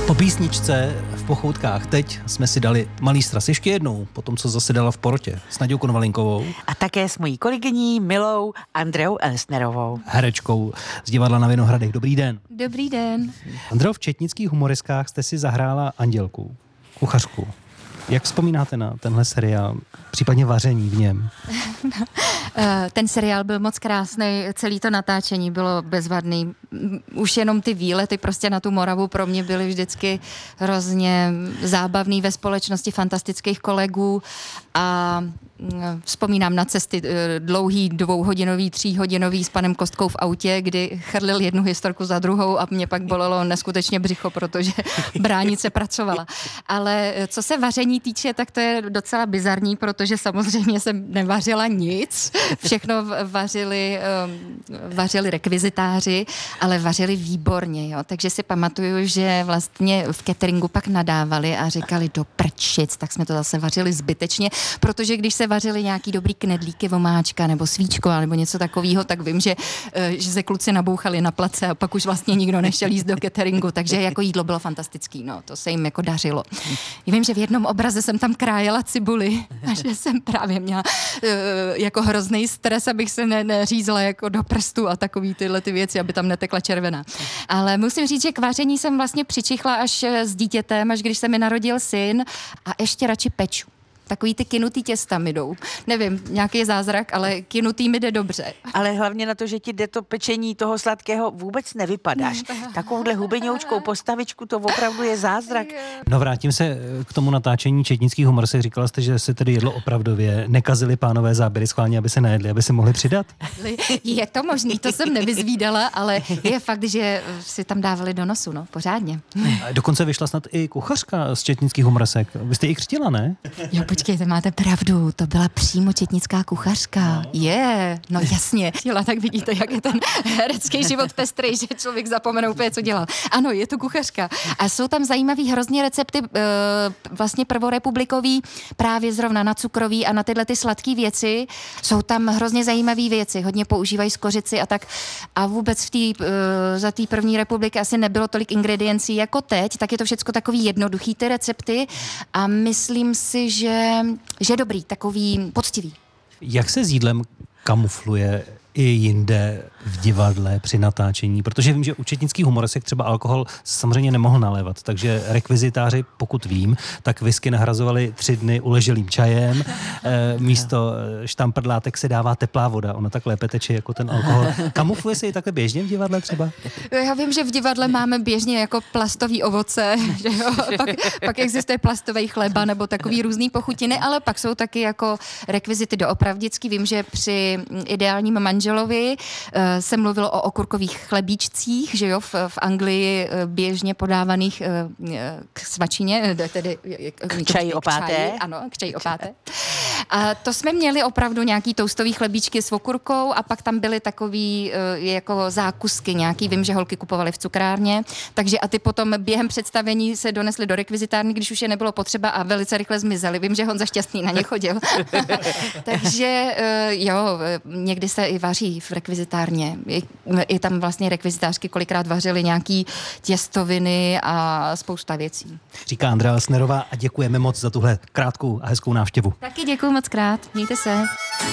Po písničce v Pochoutkách teď jsme si dali malý sraz ještě jednou, po tom, co zasedala v porotě s Naďou Konvalinkovou. A také s mojí kolegyní milou Andreou Elsnerovou. Herečkou z divadla na Vinohradech. Dobrý den. Dobrý den. Andreo, v Četnických humoriskách jste si zahrála Andělku, kuchařku. Jak vzpomínáte na tenhle seriál, případně vaření v něm? Ten seriál byl moc krásný, celý to natáčení bylo bezvadný. Už jenom ty výlety prostě na tu Moravu pro mě byly vždycky hrozně zábavný ve společnosti fantastických kolegů a vzpomínám na cesty dlouhý 2hodinový, 3hodinový s panem Kostkou v autě, kdy chrlil jednu historku za druhou a mě pak bolelo neskutečně břicho, protože bránice pracovala. Ale co se vaření týče, tak to je docela bizarní, protože samozřejmě jsem nevařila nic. Všechno vařili rekvizitáři, ale vařili výborně, jo. Takže si pamatuju, že vlastně v cateringu pak nadávali a říkali do prčic, tak jsme to zase vařili zbytečně, protože když se vařili nějaký dobrý knedlíky, vomáčka nebo svíčko nebo něco takového, tak vím, že se kluci nabouchali na place a pak už vlastně nikdo nešel jíst do cateringu, takže jako jídlo bylo fantastický, no, to se jim jako dařilo. Vím, že v jednom obraze jsem tam krájela cibuli a že jsem právě měla jako hrozný stres, abych se neřízla jako do prstu a takový tyhle ty věci, aby tam netekla červená. Ale musím říct, že k vaření jsem vlastně přičichla až s dítětem, až když se mi narodil syn a ještě radši peču. Takový ty kynutý těsta mi jdou. Nevím, nějaký zázrak, ale kynutý mi jde dobře. Ale hlavně na to, že ti jde to pečení toho sladkého, vůbec nevypadáš. Takovouhle hubeňoučkou postavičku, to opravdu je zázrak. No, vrátím se k tomu natáčení Četnických humorsek. Říkala jste, že se tedy jedlo opravdově. Nekazili pánové záběry schválně, aby se najedli, aby se mohli přidat? Je to možný, to jsem nevyzvídala, ale je fakt, že si tam dávali do nosu, no, pořádně. Dokonce vyšla snad i kuchařka z Četnických humorsek. Vy jste ji křtila, ne? Jo, počkejte, máte pravdu, to byla přímo četnická kuchařka. No jasně. Tak vidíte, jak je ten herecký život pestrý, že člověk zapomene úplně, co dělal. Ano, je to kuchařka. A jsou tam zajímavý hrozně recepty vlastně prvorepublikový, právě zrovna na cukroví a na tyhle ty sladké věci. Jsou tam hrozně zajímavé věci, hodně používají skořici a tak. A vůbec za té první republiky asi nebylo tolik ingrediencí jako teď, tak je to všecko takový jednoduchý ty recepty a myslím si, že dobrý, takový poctivý. Jak se s jídlem kamufluje i jinde v divadle při natáčení? Protože vím, že u Četnických humorsek třeba alkohol samozřejmě nemohl nalévat, takže rekvizitáři, pokud vím, tak whisky nahrazovali 3 dny uleželým čajem, místo štamprdlátek se dává teplá voda, ona tak lépe teče jako ten alkohol. Kamufluje se i takhle běžně v divadle třeba? Já vím, že v divadle máme běžně jako plastový ovoce, že jo? Pak existuje plastový chleba nebo takový různý pochutiny, ale pak jsou taky jako rekvizity doopravdický. Vím, že při Ideálním manželovi se mluvilo o okurkových chlebíčcích, že jo, v Anglii běžně podávaných k svačině, tedy k čaji opáté. Ano, k čaji opáté. A to jsme měli opravdu nějaký toastový chlebíčky s okurkou a pak tam byly takový jako zákusky nějaký, vím, že holky kupovaly v cukrárně, takže a ty potom během představení se donesly do rekvizitárny, když už je nebylo potřeba a velice rychle zmizely. Vím, že Honza Šťastný na ně chodil. Takže jo, někdy se i vaří v rekvizitárně. I tam vlastně rekvizitářky kolikrát vařily nějaký těstoviny a spousta věcí. Říká Andrea Elsnerová a děkujeme moc za tuhle krátkou a hezkou návštěvu. Taky děkuju moc krát. Mějte se.